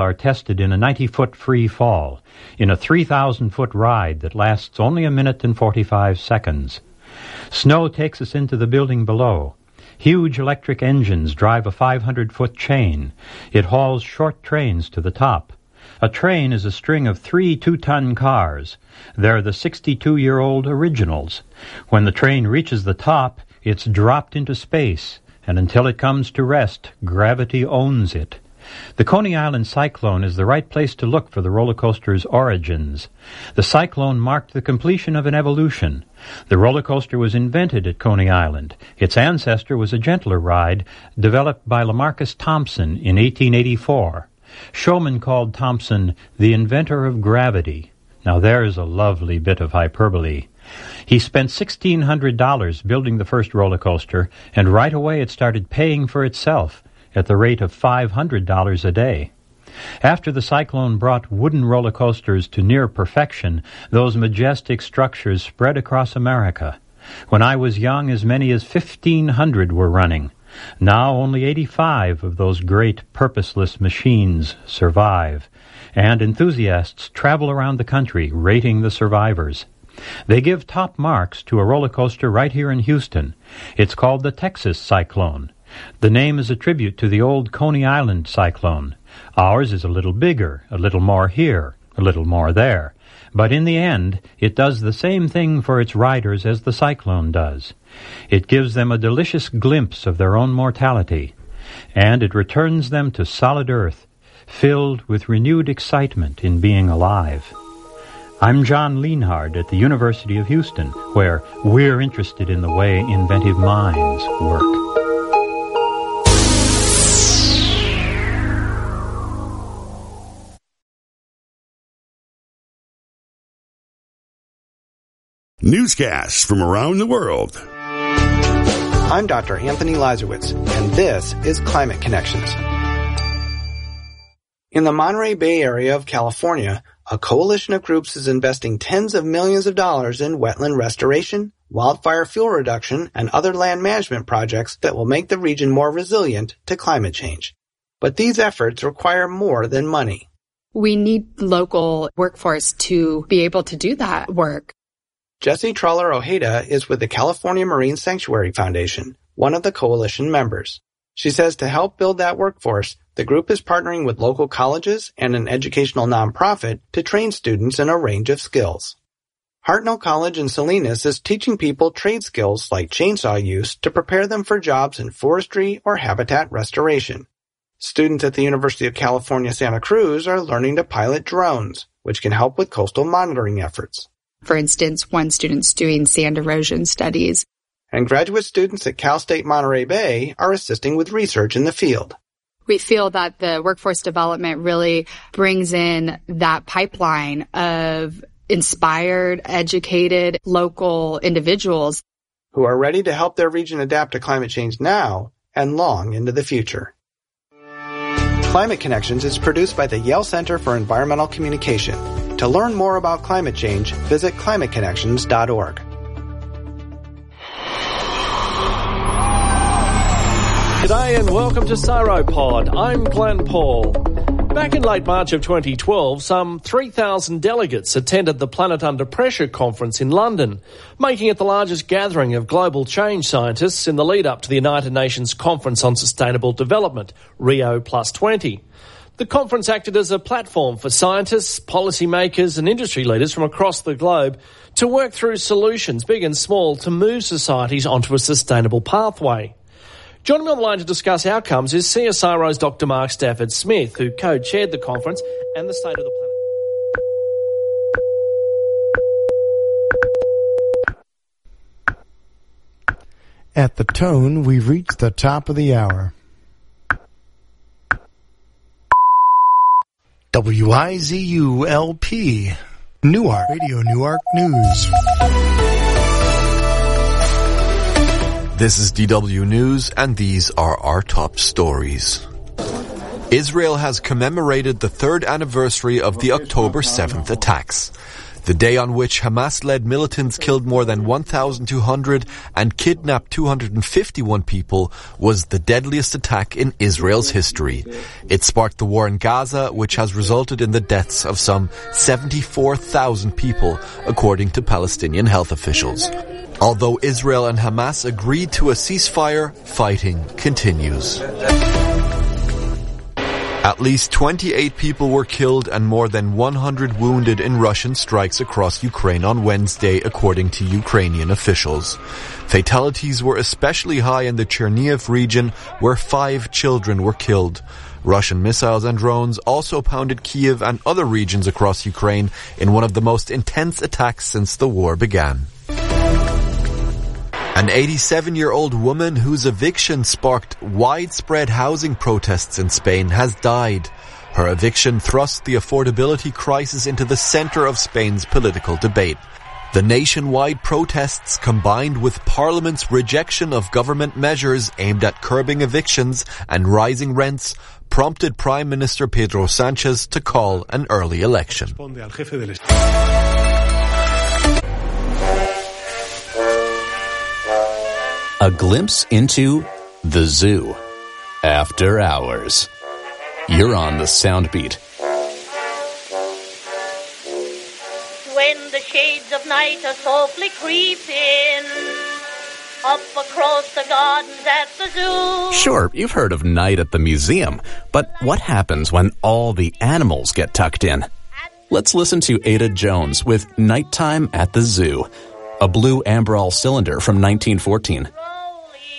are tested in a 90-foot free fall, in a 3,000-foot ride that lasts only a minute and 45 seconds. Snow takes us into the building below. Huge electric engines drive a 500-foot chain. It hauls short trains to the top. A train is a string of 3 2-ton cars. They're the 62-year-old originals. When the train reaches the top, it's dropped into space, and until it comes to rest, gravity owns it. The Coney Island cyclone is the right place to look for the roller coaster's origins. The cyclone marked the completion of an evolution. The roller coaster was invented at Coney Island. Its ancestor was a gentler ride developed by Lamarcus Thompson in 1884. Showman called Thompson the inventor of gravity. Now there's a lovely bit of hyperbole. He spent $1,600 building the first roller coaster, and right away it started paying for itself at the rate of $500 a day. After the cyclone brought wooden roller coasters to near perfection, those majestic structures spread across America. When I was young, as many as 1,500 were running. Now only 85 of those great purposeless machines survive, and enthusiasts travel around the country rating the survivors. They give top marks to a roller coaster right here in Houston. It's called the Texas Cyclone. The name is a tribute to the old Coney Island cyclone. Ours is a little bigger, a little more here, a little more there. But in the end, it does the same thing for its riders as the cyclone does. It gives them a delicious glimpse of their own mortality, and it returns them to solid earth, filled with renewed excitement in being alive. I'm John Lienhard at the University of Houston, where we're interested in the way inventive minds work. Newscasts from around the world. I'm Dr. Anthony Lazarowitz, and this is Climate Connections. In the Monterey Bay area of California, a coalition of groups is investing tens of millions of dollars in wetland restoration, wildfire fuel reduction, and other land management projects that will make the region more resilient to climate change. But these efforts require more than money. We need local workforce to be able to do that work. Jessie Troller Ojeda is with the California Marine Sanctuary Foundation, one of the coalition members. She says to help build that workforce, the group is partnering with local colleges and an educational nonprofit to train students in a range of skills. Hartnell College in Salinas is teaching people trade skills like chainsaw use to prepare them for jobs in forestry or habitat restoration. Students at the University of California, Santa Cruz are learning to pilot drones, which can help with coastal monitoring efforts. For instance, one student's doing sand erosion studies. And graduate students at Cal State Monterey Bay are assisting with research in the field. We feel that the workforce development really brings in that pipeline of inspired, educated, local individuals who are ready to help their region adapt to climate change now and long into the future. Climate Connections is produced by the Yale Center for Environmental Communication. To learn more about climate change, visit climateconnections.org. G'day and welcome to Cyropod. I'm Glenn Paul. Back in late March of 2012, some 3,000 delegates attended the Planet Under Pressure conference in London, making it the largest gathering of global change scientists in the lead-up to the United Nations Conference on Sustainable Development, Rio+20. The conference acted as a platform for scientists, policymakers and industry leaders from across the globe to work through solutions, big and small, to move societies onto a sustainable pathway. Joining me on the line to discuss outcomes is CSIRO's Dr. Mark Stafford Smith, who co-chaired the conference and the State of the Planet. At the tone, we've reached the top of the hour. WIZU-LP, Newark, Radio Newark News. This is DW News, and these are our top stories. Israel has commemorated the third anniversary of the October 7th attacks. The day on which Hamas-led militants killed more than 1,200 and kidnapped 251 people was the deadliest attack in Israel's history. It sparked the war in Gaza, which has resulted in the deaths of some 74,000 people, according to Palestinian health officials. Although Israel and Hamas agreed to a ceasefire, fighting continues. At least 28 people were killed and more than 100 wounded in Russian strikes across Ukraine on Wednesday, according to Ukrainian officials. Fatalities were especially high in the Chernihiv region, where 5 children were killed. Russian missiles and drones also pounded Kyiv and other regions across Ukraine in one of the most intense attacks since the war began. An 87-year-old woman whose eviction sparked widespread housing protests in Spain has died. Her eviction thrust the affordability crisis into the center of Spain's political debate. The nationwide protests, combined with Parliament's rejection of government measures aimed at curbing evictions and rising rents, prompted Prime Minister Pedro Sánchez to call an early election. A glimpse into the zoo. After hours. You're on the Soundbeat. When the shades of night are softly creeping up across the gardens at the zoo. Sure, you've heard of night at the museum, but what happens when all the animals get tucked in? Let's listen to Ada Jones with Nighttime at the Zoo, a blue Amberol cylinder from 1914.